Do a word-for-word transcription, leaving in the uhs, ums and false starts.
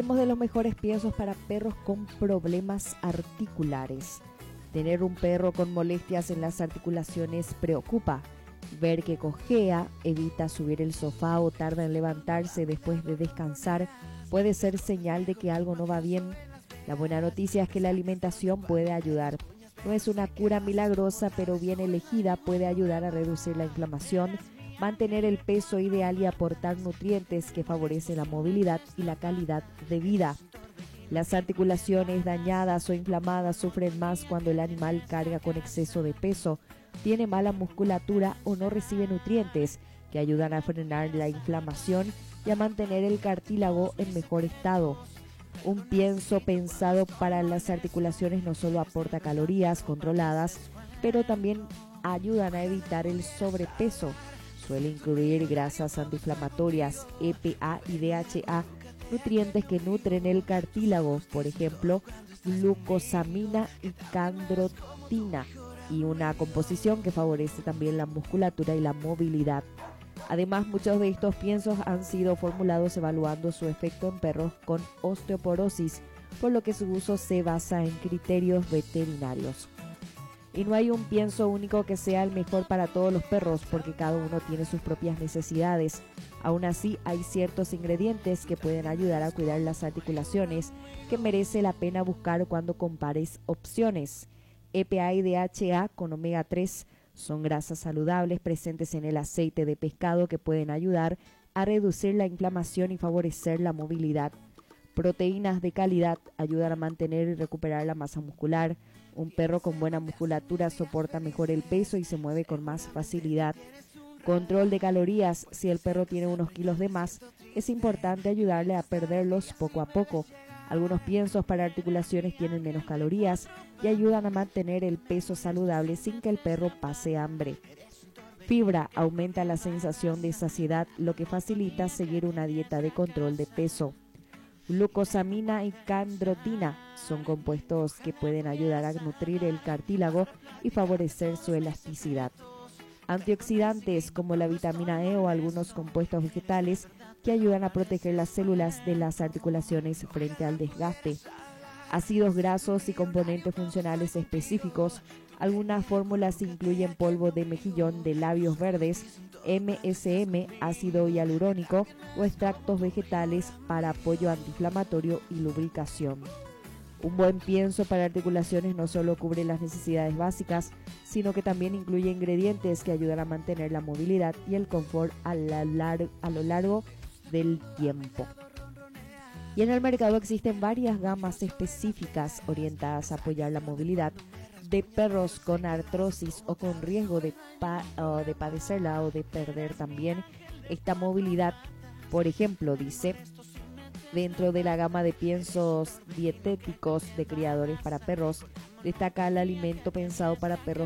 Hablemos de los mejores piensos para perros con problemas articulares. Tener un perro con molestias en las articulaciones preocupa. Ver que cojea, evita subir el sofá o tarda en levantarse después de descansar puede ser señal de que algo no va bien. La buena noticia es que la alimentación puede ayudar. No es una cura milagrosa, pero bien elegida puede ayudar a reducir la inflamación, mantener el peso ideal y aportar nutrientes que favorecen la movilidad y la calidad de vida. Las articulaciones dañadas o inflamadas sufren más cuando el animal carga con exceso de peso, tiene mala musculatura o no recibe nutrientes que ayudan a frenar la inflamación y a mantener el cartílago en mejor estado. Un pienso pensado para las articulaciones no solo aporta calorías controladas, pero también ayudan a evitar el sobrepeso. Suele incluir grasas antiinflamatorias, E P A y D H A, nutrientes que nutren el cartílago, por ejemplo, glucosamina y condroitina, y una composición que favorece también la musculatura y la movilidad. Además, muchos de estos piensos han sido formulados evaluando su efecto en perros con osteoporosis, por lo que su uso se basa en criterios veterinarios. Y no hay un pienso único que sea el mejor para todos los perros, porque cada uno tiene sus propias necesidades. Aún así, hay ciertos ingredientes que pueden ayudar a cuidar las articulaciones que merece la pena buscar cuando compares opciones. E P A y D H A con omega tres son grasas saludables presentes en el aceite de pescado que pueden ayudar a reducir la inflamación y favorecer la movilidad. Proteínas de calidad ayudan a mantener y recuperar la masa muscular. Un perro con buena musculatura soporta mejor el peso y se mueve con más facilidad. Control de calorías. Si el perro tiene unos kilos de más, es importante ayudarle a perderlos poco a poco. Algunos piensos para articulaciones tienen menos calorías y ayudan a mantener el peso saludable sin que el perro pase hambre. Fibra aumenta la sensación de saciedad, lo que facilita seguir una dieta de control de peso. Glucosamina y condroitina son compuestos que pueden ayudar a nutrir el cartílago y favorecer su elasticidad. Antioxidantes como la vitamina E o algunos compuestos vegetales que ayudan a proteger las células de las articulaciones frente al desgaste. Ácidos grasos y componentes funcionales específicos. Algunas fórmulas incluyen polvo de mejillón de labios verdes, M S M, ácido hialurónico o extractos vegetales para apoyo antiinflamatorio y lubricación. Un buen pienso para articulaciones no solo cubre las necesidades básicas, sino que también incluye ingredientes que ayudan a mantener la movilidad y el confort a, la lar- a lo largo del tiempo. Y en el mercado existen varias gamas específicas orientadas a apoyar la movilidad de perros con artrosis o con riesgo de, pa- o de padecerla o de perder también esta movilidad. Por ejemplo, dice, dentro de la gama de piensos dietéticos de criadores para perros, destaca el alimento pensado para perros